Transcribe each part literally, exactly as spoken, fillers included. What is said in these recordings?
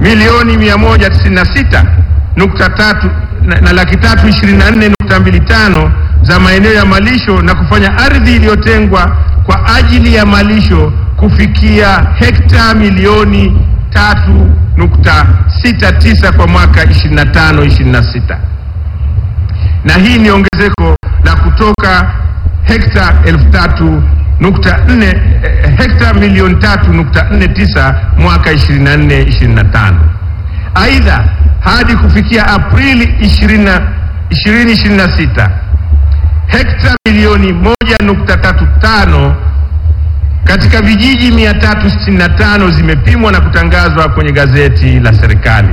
milioni mia moja tisini na sita nukta tatu na, na laki tatu ishirini na nne nukta mbili tano za maeneo ya malisho na kufanya ardhi iliyotengwa kwa ajili ya malisho kufikia hekta milioni tatu nukta sita tisa kwa mwaka ishirini na tano ishirini na sita, na hii ni ongezeko la kutoka hekta elfu tatu nukta nne eh, hekta milioni tatu nukta nne tisa mwaka ishirini na nne ishirini na tano. Aidha, hadi kufikia Aprili ishirini ishirini na sita hekta milioni moja nukta tatu tano katika vijiji mia tatu sitini na tano zimepimwa na kutangazwa kwenye gazeti la serikali.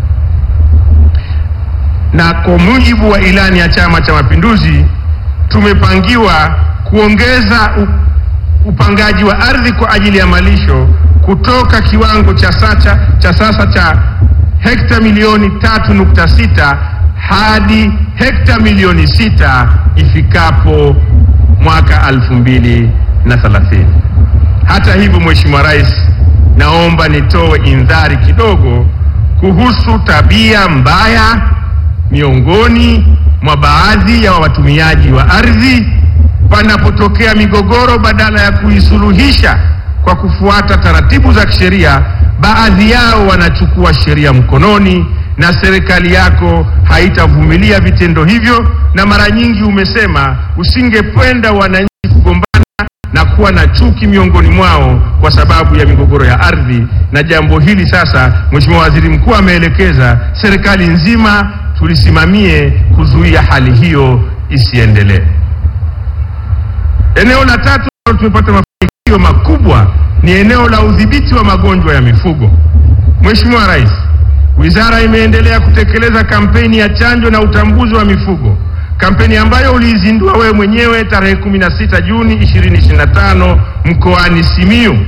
Na kwa mujibu wa ilani ya Chama cha Mapinduzi, tumepangiwa kuongeza upangaji wa ardhi kwa ajili ya malisho kutoka kiwango cha sasa cha sasa cha hekta milioni tatu nukta sita hadi hekta milioni sita ifikapo mwaka elfu mbili na thelathini. Hata hivyo, Mheshimiwa Rais, naomba nitoe indhari kidogo kuhusu tabia mbaya miongoni mwa baadhi ya watumiaji wa ardhi. Panapotokea migogoro, badala ya kuisuluhisha kwa kufuata taratibu za kisheria, baadhi yao wanachukua sheria mkononi, na serikali yako haitavumilia vitendo hivyo. Na mara nyingi umesema usingependa wananchi kugombana na kuwa na chuki miongoni mwao kwa sababu ya migogoro ya ardhi, na jambo hili sasa Mheshimiwa Waziri Mkuu ameelekeza serikali nzima tulisimamie kuzuia hali hiyo isiendelee. Eneo la tatu ambalo tumepata mafanikio makubwa ni eneo la udhibiti wa magonjwa ya mifugo. Mheshimiwa Rais, Wizara imeendelea kutekeleza kampeni ya chanjo na utambuzi wa mifugo, kampeni ambayo uliizindua wewe mwenyewe tarehe kumi na sita Juni ishirini ishirini na tano mkoani Simiyu.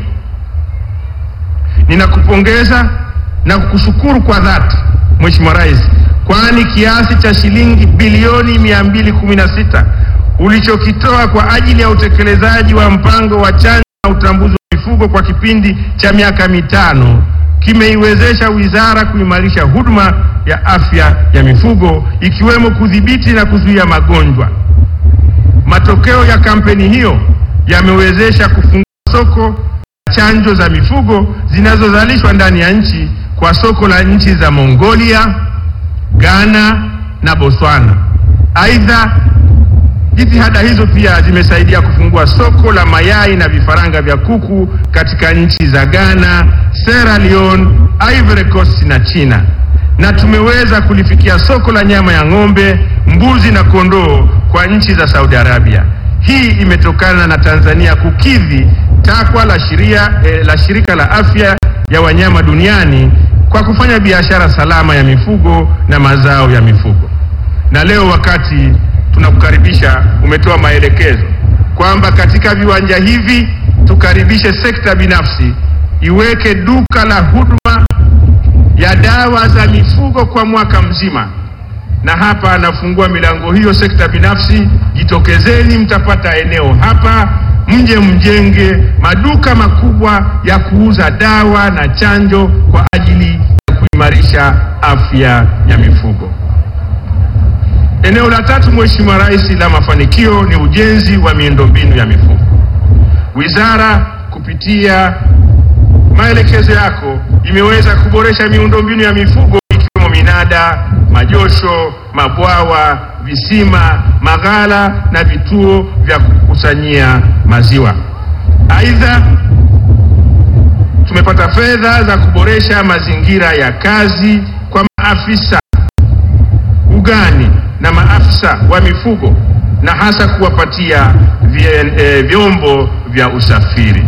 Ninakupongeza na kukushukuru kwa dhati Mheshimiwa Rais, kwani kiasi cha shilingi bilioni mia mbili kumi na sita ulichokitoa kwa ajili ya utekelezaji wa mpango wa chanjo na utambuzi wa mifugo kwa kipindi cha miaka mitano kimeiwezesha wizara kuimarisha huduma ya afya ya mifugo, ikiwemo kudhibiti na kuzuia magonjwa. Matokeo ya kampeni hiyo yamewezesha kufungua soko la chanjo za mifugo zinazozalishwa ndani ya nchi kwa soko la nchi za Mongolia, Ghana na Botswana. Aidha, jitihada hizo pia zimesaidia kufungua soko la mayai na vifaranga vya kuku katika nchi za Ghana, Sierra Leone, Ivory Coast na China. Na tumeweza kulifikia soko la nyama ya ng'ombe, mbuzi na kondoo kwa nchi za Saudi Arabia. Hii imetokana na Tanzania kukidhi takwa la sheria eh, la Shirika la Afya ya Wanyama Duniani kwa kufanya biashara salama ya mifugo na mazao ya mifugo. Na leo wakati tunakukaribisha, umetoa maelekezo kwamba katika viwanja hivi tukaribishe sekta binafsi iweke duka la huduma ya dawa za mifugo kwa mwaka mzima. Na hapa anafungua milango hiyo sekta binafsi, jitokezeni, mtapata eneo hapa, mje mjenge maduka makubwa ya kuuza dawa na chanjo kwa ajili ya kuimarisha afya ya mifugo. Eneo la tatu, Mheshimiwa Rais, la mafanikio ni ujenzi wa miundombinu ya mifugo. Wizara kupitia maelekezo yako imeweza kuboresha miundombinu ya mifugo ikiwemo minada, majosho, mabwawa, visima, maghala na vituo vya kukusanyia maziwa. Aidha, tumepata fedha za kuboresha mazingira ya kazi kwa maafisa ugani na maafisa wa mifugo, na hasa kuwapatia vyombo vya usafiri.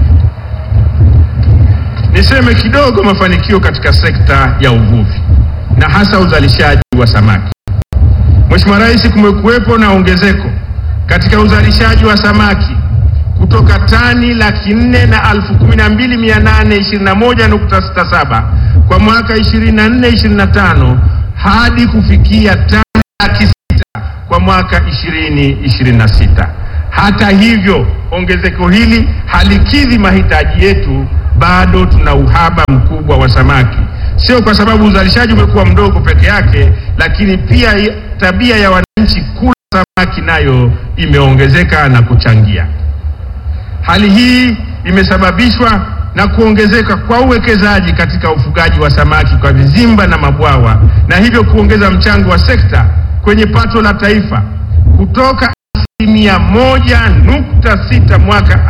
Niseme kidogo mafanikio katika sekta ya uvuvi na hasa uzalishaji wa samaki. Mheshimiwa Rais, kumekuwepo na ongezeko katika uzalishaji wa samaki kutoka tani laki nne na alfu kumi na mbili mia nane ishirini na moja nukta sita saba kwa mwaka ishirini na nne ishirini na tano hadi kufikia tani laki sita kwa mwaka ishirini ishirini na sita. Hata hivyo, ongezeko hili halikidhi mahitaji yetu. Bado tuna uhaba mkubwa wa samaki. sio kwa sababu uzalishaji umekuwa mdogo peke yake, lakini pia tabia ya wananchi kula samaki nayo imeongezeka na kuchangia. Hali hii imesababishwa na kuongezeka kwa uwekezaji katika ufugaji wa samaki kwa vizimba na mabwawa, na hivyo kuongeza mchango wa sekta kwenye pato la taifa kutoka asilimia moja nukta sita mwaka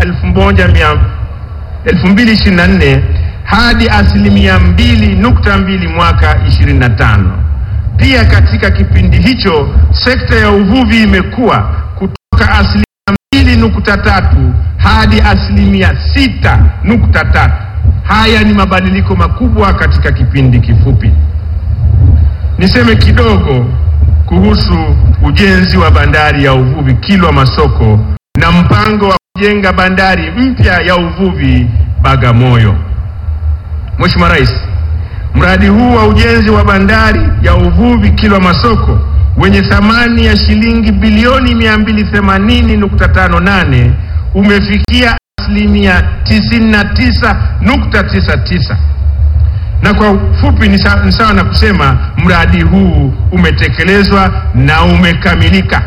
elfu mbili ishirini na nne hadi asilimia mbili nukta mbili mwaka ishirini na tano. Pia katika kipindi hicho sekta ya uvuvi imekuwa kutoka asilimia mbili nukta tatu hadi asilimia sita nukta tatu. Haya ni mabadiliko makubwa katika kipindi kifupi. Niseme kidogo kuhusu ujenzi wa bandari ya uvuvi Kilwa Masoko na mpango wa kujenga bandari mpya ya uvuvi Bagamoyo. Mheshimiwa Rais, mradi huu wa ujenzi wa bandari ya uvuvi Kilwa Masoko wenye thamani ya shilingi bilioni mia mbili themanini nukta tano nane umefikia asilimia tisini na tisa nukta tisa tisa. Na kwa ufupi ni sawa na kusema mradi huu umetekelezwa na umekamilika.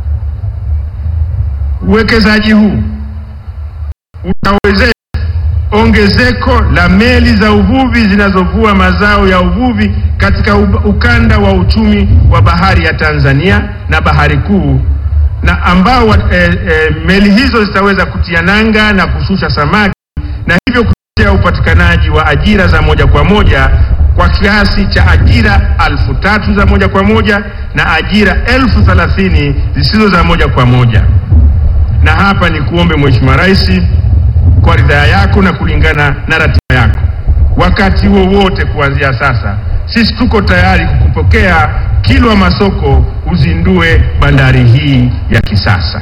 Uwekezaji huu utawezesha ongezeko la meli za uvuvi zinazovua mazao ya uvuvi katika ukanda wa uchumi wa bahari ya Tanzania na bahari kuu, na ambao e, e, meli hizo zitaweza kutia nanga na kushusha samaki, na hivyo kutetea upatikanaji wa ajira za moja kwa moja kwa kiasi cha ajira alfu tatu za moja kwa moja na ajira elfu thelathini zisizo za moja kwa moja. Na hapa ni kuombe Mheshimiwa Rais, kwa ridhaa yako na kulingana na ratiba yako, wakati wowote kuanzia sasa sisi tuko tayari kukupokea Kilwa Masoko uzindue bandari hii ya kisasa.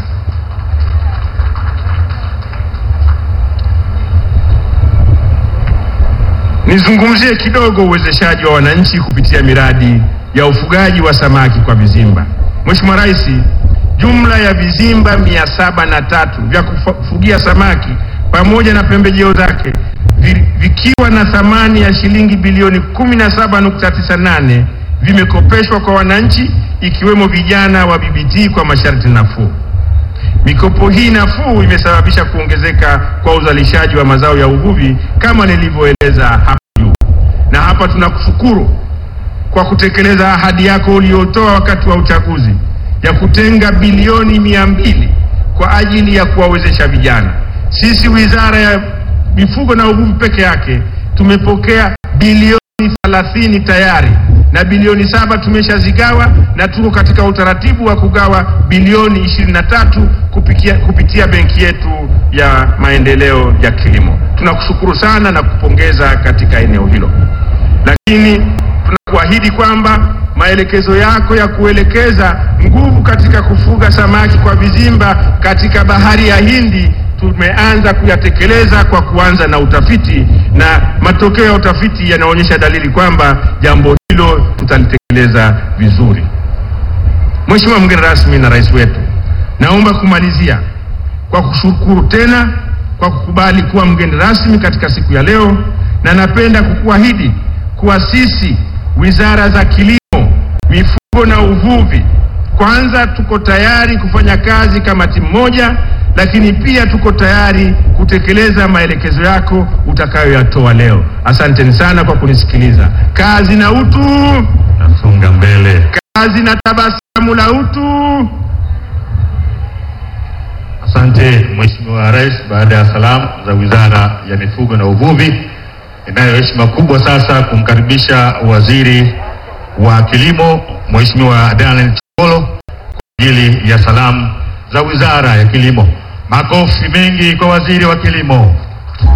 Nizungumzie kidogo uwezeshaji wa wananchi kupitia miradi ya ufugaji wa samaki kwa vizimba. Mheshimiwa Rais, jumla ya vizimba mia saba na tatu vya kufugia samaki pamoja na pembejeo zake vikiwa na thamani ya shilingi bilioni kumi na saba nukta tisa nane vimekopeshwa kwa wananchi, ikiwemo vijana wa B B T kwa masharti nafuu. Mikopo hii nafuu imesababisha kuongezeka kwa uzalishaji wa mazao ya uvuvi kama nilivyoeleza hapa juu. Na hapa tunakushukuru kwa kutekeleza ahadi yako uliyotoa wakati wa uchaguzi ya kutenga bilioni mia mbili kwa ajili ya kuwawezesha vijana. Sisi Wizara ya Mifugo na Uvuvi peke yake tumepokea bilioni thelathini tayari, na bilioni saba tumeshazigawa, na tuko katika utaratibu wa kugawa bilioni ishirini na tatu kupitia, kupitia benki yetu ya maendeleo ya kilimo. Tunakushukuru sana na kupongeza katika eneo hilo, lakini tunakuahidi kwamba maelekezo yako ya kuelekeza nguvu katika kufuga samaki kwa vizimba katika bahari ya Hindi tumeanza kuyatekeleza kwa kuanza na utafiti, na matokeo ya utafiti yanaonyesha dalili kwamba jambo hilo tutalitekeleza vizuri. Mheshimiwa mgeni rasmi na rais wetu, naomba kumalizia kwa kushukuru tena kwa kukubali kuwa mgeni rasmi katika siku ya leo, na napenda kukuahidi kuwa sisi wizara za kilimo, mifugo na uvuvi, kwanza tuko tayari kufanya kazi kama timu moja, lakini pia tuko tayari kutekeleza maelekezo yako utakayoyatoa leo. Asanteni sana kwa kunisikiliza. Kazi na utu, nasonga mbele. Kazi na tabasamu la utu. Asante Mheshimiwa Rais. Baada ya salamu za Wizara ya Mifugo na Uvuvi, inayo heshima kubwa sasa kumkaribisha Waziri wa Kilimo Mheshimiwa Daniel Chongolo kwa ajili ya salamu za Wizara ya Kilimo. Makofi mengi kwa Waziri wa Kilimo.